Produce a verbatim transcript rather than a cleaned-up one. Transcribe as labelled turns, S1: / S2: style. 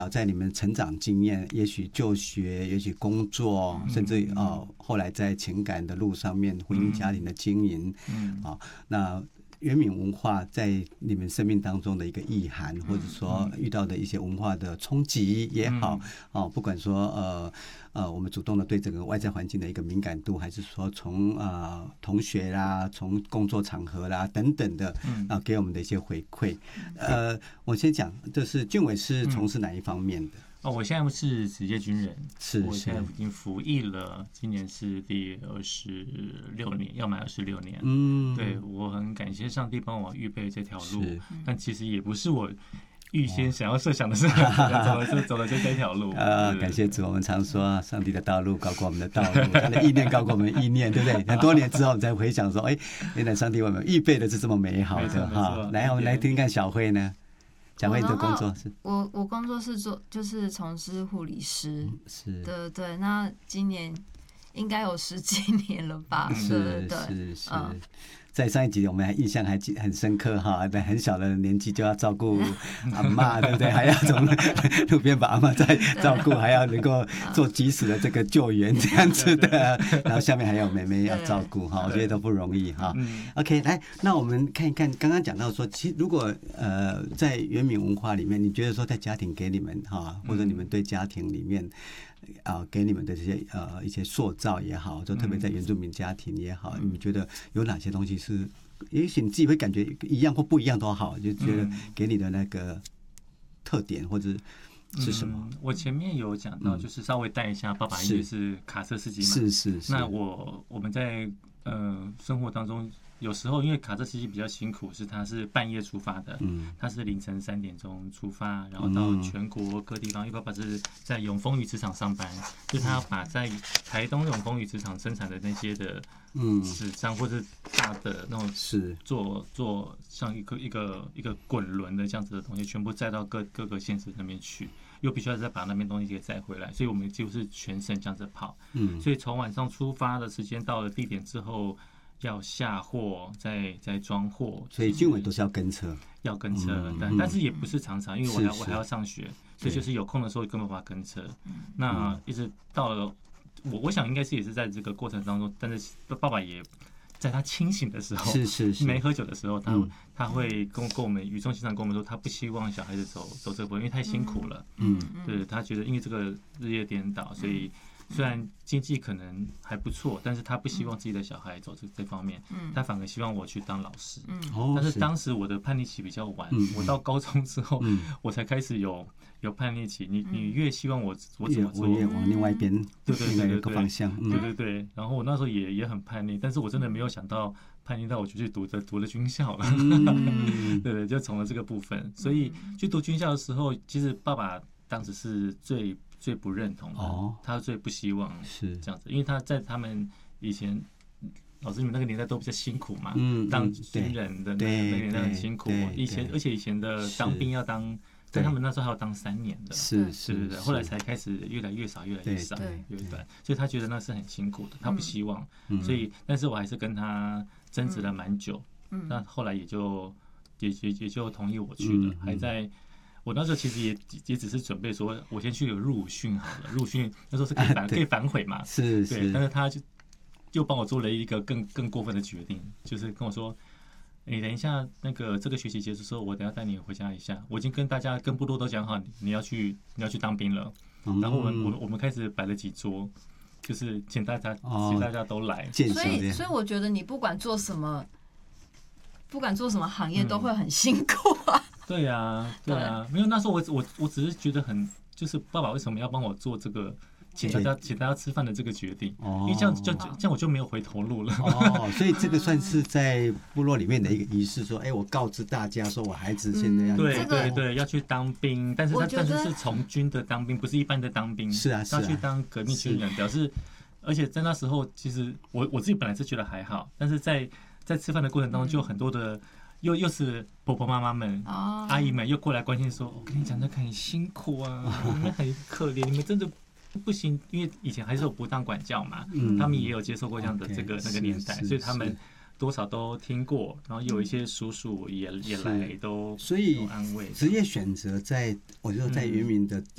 S1: 在你们成长经验，也许就学，也许工作，甚至呃后来在情感的路上面，婚姻家庭的经营，嗯，啊，那原民文化在你们生命当中的一个意涵，或者说遇到的一些文化的冲击也好，哦，不管说呃呃我们主动的对这个外在环境的一个敏感度，还是说从呃同学啦，从工作场合啦等等的啊给我们的一些回馈。呃，我先讲，就是俊伟是从事哪一方面的？
S2: 哦，我现在是职业军人，
S1: 是
S2: 我现在已经服役了，今年是第二十六年，要满二十六年。嗯，对，我很感谢上帝帮我预备这条路，但其实也不是我预先想要设想的事，走了就走了就这条路。
S1: 呃，感谢主，我们常说上帝的道路高过我们的道路，他的意念高过我们的意念，对不对？很多年之后，我们才回想说，哎，原来上帝为我们预备的是这么美好的哈。来，我们来听听看小慧呢。小慧，你的工作是？
S3: 我我工作是做就是从事护理师，
S1: 是，对
S3: 对。那今年应该有十几年了吧？
S1: 是
S3: 对对
S1: 是是。在上一集我们还印象还很深刻哈，在很小的年纪就要照顾阿嬷，对不对？还要从路边把阿嬷再照顾，还要能够做及时的这个救援这样子的，然后下面还有妹妹要照顾哈，我觉得都不容易哈。OK， 来，那我们看一看，刚刚讲到说，其实如果呃在原民文化里面，你觉得说在家庭给你们哈，或者你们对家庭里面啊、呃、给你们的这些呃一些塑造也好，就特别在原住民家庭也好，你们觉得有哪些东西是，也许你自己会感觉一样或不一样都好，就觉得给你的那个特点或者是什么？
S2: 嗯、我前面有讲到，就是稍微带一下，爸爸因为是卡车司机嘛，
S1: 是是是。
S2: 那我我们在呃生活当中。有时候因为卡车司机比较辛苦，是他是半夜出发的，嗯，他是凌晨三点钟出发，然后到全国各地方。因为爸爸是在永丰鱼池厂上班，就是他要把在台东永丰鱼池厂生产的那些的嗯纸张或者大的那种是做做像一个一个一个滚轮的这样子的东西，全部载到各各个县市那边去，又必须要再把那边东西给载回来，所以我们几乎是全省这样子跑，嗯，所以从晚上出发的时间到了地点之后。要下货，再再装货，
S1: 所以俊伟都是要跟车，
S2: 要跟车，嗯、但但是也不是常常，因为我还我还要上学，所以就是有空的时候根本无法跟车。那一直到了我我想应该是也是在这个过程当中，但是爸爸也在他清醒的时候，
S1: 是是是，
S2: 没喝酒的时候，他、嗯、他会跟跟我们语重心长跟我们说，他不希望小孩子走走这个步，因为太辛苦了。嗯，对他觉得因为这个日夜颠倒，所以。虽然经济可能还不错，但是他不希望自己的小孩走这这方面，嗯、他反而希望我去当老师。嗯、但是当时我的叛逆期比较晚，嗯、我到高中之后，嗯、我才开始有有叛逆期。你你越希望我我怎么做，
S1: 我越往另外一边，
S2: 对对对对
S1: 对方向，
S2: 对对对。然后我那时候也也很叛逆，但是我真的没有想到叛逆到我就去读的读了军校了，嗯、对对，就从了这个部分。所以去读军校的时候，其实爸爸当时是最。最不认同的，哦、他最不希望是这样子，因为他在他们以前老师你们那个年代都比较辛苦嘛，嗯、当军人的那个年代很辛苦，以前而且以前的当兵要当，在他们那时候还要当三年的，
S1: 是是
S2: 是，后来才开始越来越少，越来越少，越来越短，所以他觉得那是很辛苦的，他不希望，嗯、所以但是我还是跟他争执了蛮久，嗯、那后来也就也也也就同意我去了，嗯、还在。我那时候其实也也只是准备说，我先去有入伍训好了。入伍训那时候是可以反、啊、可以反悔嘛？
S1: 是是。
S2: 对，但是他就又帮我做了一个更更过分的决定，就是跟我说：“你等一下，那个这个学期结束之后，我等一下带你回家一下。我已经跟大家跟部落都讲好，你要去你要去当兵了。嗯、然后我们我我们开始摆了几桌，就是请大家请大家都来。
S3: 所以所以我觉得你不管做什么，不管做什么行业都会很辛苦啊。”
S2: 对啊，对啊，没有那时候我我我只是觉得很，就是爸爸为什么要帮我做这个请大家请大家吃饭的这个决定？哦，因为这样就这样我就没有回头路了。
S1: 哦，所以这个算是在部落里面的一个仪式，说，哎，我告知大家说我孩子现在要、嗯、
S2: 对对对要去当兵，但是他但是是从军的当兵，不是一般的当兵。
S1: 是啊，是啊，
S2: 他去当革命军人，表示，而且在那时候其实我我自己本来是觉得还好，但是在在吃饭的过程当中就有很多的。又又是婆婆妈妈们、哦、阿姨们又过来关心说：“我跟你讲，那个很辛苦啊，你们很可怜，你们真的不行。”因为以前还是有不当管教嘛，嗯、他们也有接受过这样的这个、okay, 那个年代，所以他们多少都听过。然后有一些叔叔也也来都
S1: 所以
S2: 安慰。
S1: 职业选择在，我觉得在原民的